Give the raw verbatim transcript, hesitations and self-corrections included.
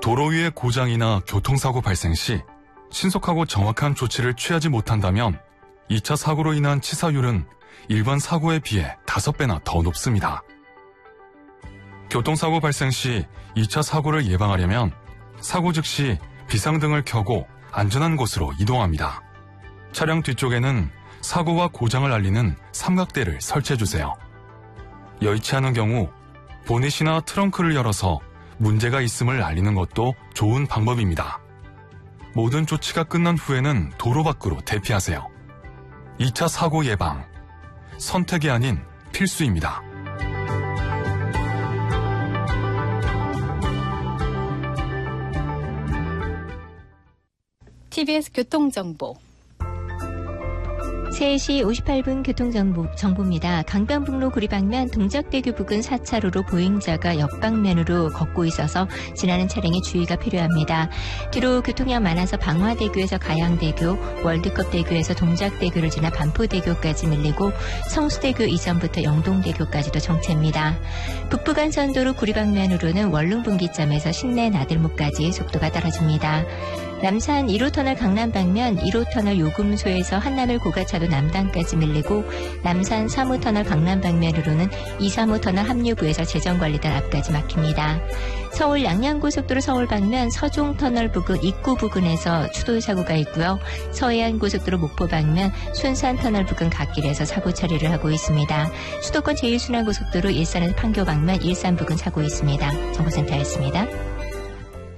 도로 위의 고장이나 교통사고 발생 시 신속하고 정확한 조치를 취하지 못한다면 이 차 사고로 인한 치사율은 일반 사고에 비해 다섯 배나 더 높습니다. 교통사고 발생 시 이 차 사고를 예방하려면 사고 즉시 비상등을 켜고 안전한 곳으로 이동합니다. 차량 뒤쪽에는 사고와 고장을 알리는 삼각대를 설치해주세요. 여의치 않은 경우 보닛이나 트렁크를 열어서 문제가 있음을 알리는 것도 좋은 방법입니다. 모든 조치가 끝난 후에는 도로 밖으로 대피하세요. 이 차 사고 예방, 선택이 아닌 필수입니다. 티비에스 교통정보. 세 시 오십팔 분 교통정보, 정보입니다. 강변북로 구리방면 동작대교 부근 사 차로로 보행자가 옆방면으로 걷고 있어서 지나는 차량에 주의가 필요합니다. 뒤로 교통량 많아서 방화대교에서 가양대교, 월드컵대교에서 동작대교를 지나 반포대교까지 밀리고 성수대교 이전부터 영동대교까지도 정체입니다. 북부간선도로 구리방면으로는 원룸분기점에서 신내 나들목까지 속도가 떨어집니다. 남산 일 호 터널 강남 방면 일 호 터널 요금소에서 한남을 고가차도 남단까지 밀리고 남산 삼 호 터널 강남 방면으로는 이, 삼 호 터널 합류부에서 재정관리단 앞까지 막힙니다. 서울 양양고속도로 서울 방면 서종 터널 부근 입구 부근에서 추돌 사고가 있고요. 서해안고속도로 목포 방면 순산 터널 부근 갓길에서 사고 처리를 하고 있습니다. 수도권 제일 순환고속도로 일산에서 판교 방면 일산 부근 사고 있습니다. 정보센터였습니다.